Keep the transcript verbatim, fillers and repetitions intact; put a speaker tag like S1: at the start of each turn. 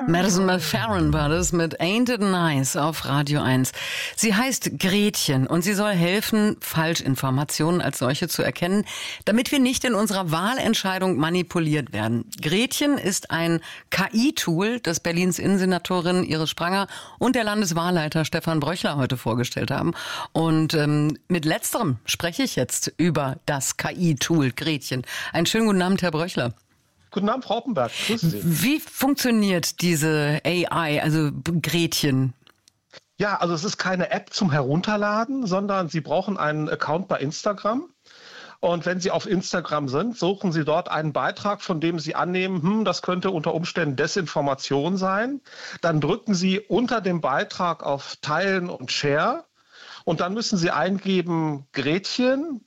S1: Madison McFerrin war das mit Ain't It Nice auf Radio eins. Sie heißt Gretchen und sie soll helfen, Falschinformationen als solche zu erkennen, damit wir nicht in unserer Wahlentscheidung manipuliert werden. Gretchen ist ein K I-Tool, das Berlins Innensenatorin Iris Spranger und der Landeswahlleiter Stefan Bröchler heute vorgestellt haben. Und ähm, mit letzterem spreche ich jetzt über das K I-Tool Gretchen. Einen schönen guten Abend, Herr Bröchler.
S2: Guten Abend, Frau Oppenberg. Grüßen Sie.
S1: Wie funktioniert diese A I, also Gretchen?
S2: Ja, also es ist keine App zum Herunterladen, sondern Sie brauchen einen Account bei Instagram. Und wenn Sie auf Instagram sind, suchen Sie dort einen Beitrag, von dem Sie annehmen, hm, das könnte unter Umständen Desinformation sein. Dann drücken Sie unter dem Beitrag auf Teilen und Share. Und dann müssen Sie eingeben Gretchen,